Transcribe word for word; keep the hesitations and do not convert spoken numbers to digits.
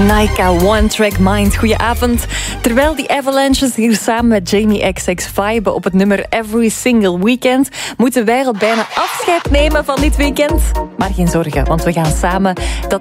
Naika, One Track Mind. Goedenavond. Terwijl die Avalanches hier samen met Jamie X X viben op het nummer Every Single Weekend, moet de wereld bijna afscheid nemen van dit weekend. Maar geen zorgen, want we gaan samen dat